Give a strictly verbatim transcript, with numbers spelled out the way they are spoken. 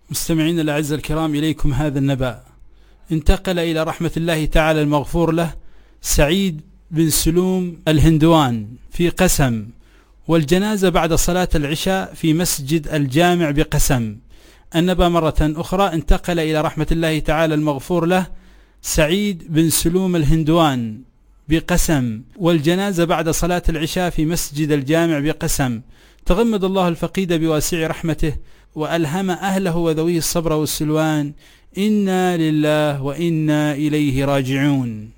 مستمعين الأعزاء الكرام، إليكم هذا النبأ. انتقل إلى رحمة الله تعالى المغفور له سعيد بن سلوم الهندوان في قسم، والجنازة بعد صلاة العشاء في مسجد الجامع بقسم. النبأ مرة أخرى: انتقل إلى رحمة الله تعالى المغفور له سعيد بن سلوم الهندوان بقسم، والجنازة بعد صلاة العشاء في مسجد الجامع بقسم. تغمد الله الفقيد بواسع رحمته، وألهم أهله وذويه الصبر والسلوان. إنا لله وإنا إليه راجعون.